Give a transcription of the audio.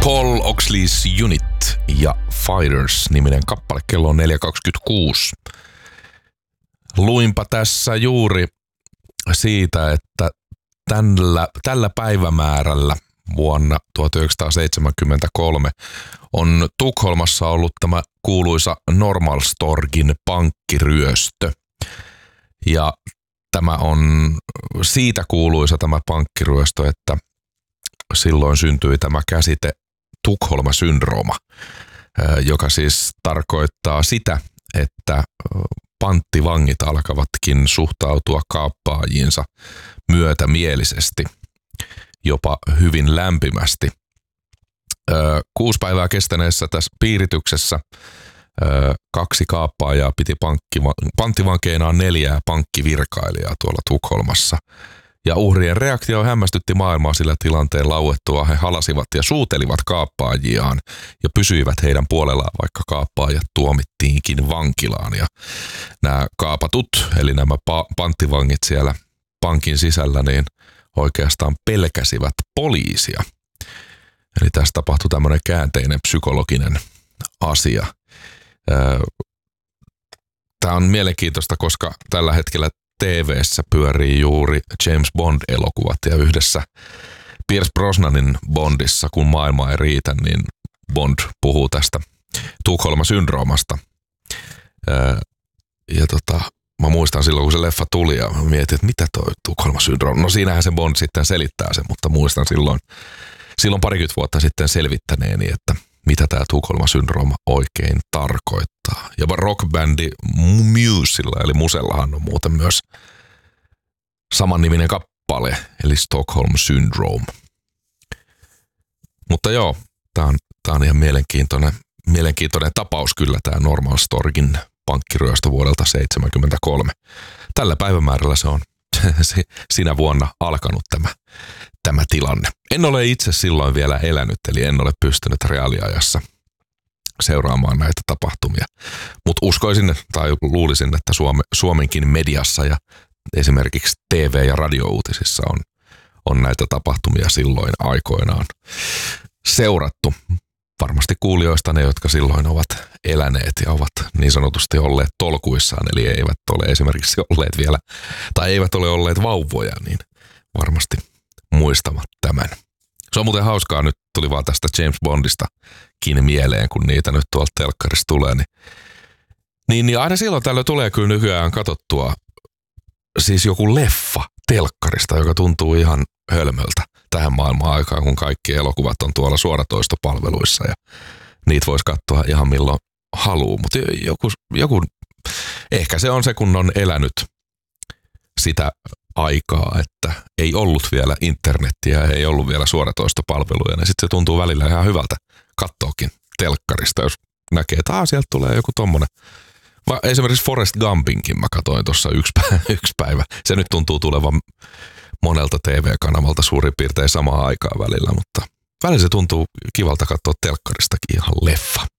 Paul Oakley's Unit ja Fighters-niminen kappale. Kello on 4.26. Luinpa tässä juuri siitä, että tällä päivämäärällä vuonna 1973 on Tukholmassa ollut tämä kuuluisa Norrmalmstorgin pankkiryöstö. Ja tämä on siitä kuuluisa tämä pankkiryöstö, että silloin syntyi tämä käsite Tukholma-syndrooma, joka siis tarkoittaa sitä, että panttivangit alkavatkin suhtautua kaappaajiinsa myötämielisesti, jopa hyvin lämpimästi. 6 päivää kestäneessä tässä piirityksessä 2 kaappaajaa piti panttivankeinaan 4 pankkivirkailijaa tuolla Tukholmassa. Ja uhrien reaktio hämmästytti maailmaa, sillä tilanteen lauettua he halasivat ja suutelivat kaappaajiaan ja pysyivät heidän puolellaan, vaikka kaappaajat tuomittiinkin vankilaan. Ja nämä kaapatut, eli nämä panttivangit siellä pankin sisällä, niin oikeastaan pelkäsivät poliisia. Eli tässä tapahtui tämmöinen käänteinen psykologinen asia. Tämä on mielenkiintoista, koska tällä hetkellä TV:ssä pyörii juuri James Bond-elokuvat ja yhdessä Pierce Brosnanin Bondissa, kun maailma ei riitä, niin Bond puhuu tästä Tukholma-syndroomasta. Mä muistan silloin, kun se leffa tuli ja mietin, että mitä toi Tukholma-syndrooma. No siinähän se Bond sitten selittää sen, mutta muistan silloin parikymmentä vuotta sitten selvittäneeni, että mitä tämä Tukholma-syndrooma oikein tarkoittaa. Ja rockbändi Musella, eli Musellahan on muuten myös samanniminen kappale, eli Stockholm Syndrome. Mutta joo, tää on ihan mielenkiintoinen tapaus kyllä, tämä Norrmalmstorgin pankkiryöstö vuodelta 1973. Tällä päivämäärällä se on sinä vuonna alkanut tämä tilanne. En ole itse silloin vielä elänyt, eli en ole pystynyt reaaliajassa seuraamaan näitä tapahtumia. Mutta uskoisin tai luulisin, että Suomenkin mediassa ja esimerkiksi TV- ja radiouutisissa on näitä tapahtumia silloin aikoinaan seurattu. Varmasti kuulijoista ne, jotka silloin ovat eläneet ja ovat niin sanotusti olleet tolkuissaan, eli eivät ole esimerkiksi olleet vielä, tai eivät ole olleet vauvoja, niin varmasti muistavat tämän. Se on muuten hauskaa, nyt tuli vaan tästä James Bondistakin mieleen, kun niitä nyt tuolta telkkarista tulee, niin aina silloin tällöin tulee kyllä nykyään katsottua siis joku leffa telkkarista, joka tuntuu ihan hölmöltä tähän maailman aikaan, kun kaikki elokuvat on tuolla suoratoistopalveluissa ja niitä voisi katsoa ihan milloin haluaa, mutta joku ehkä se on se, kun on elänyt sitä aikaa, että ei ollut vielä internettiä, ei ollut vielä suoratoistopalveluja, niin sitten se tuntuu välillä ihan hyvältä katsoakin telkkarista, jos näkee, että sieltä tulee joku tommonen. Esimerkiksi Forrest Gumpinkin mä katsoin tuossa yksi päivä. Se nyt tuntuu tulevan monelta TV-kanavalta suurin piirtein samaan aikaan välillä, mutta välillä se tuntuu kivalta katsoa telkkaristakin ihan leffa.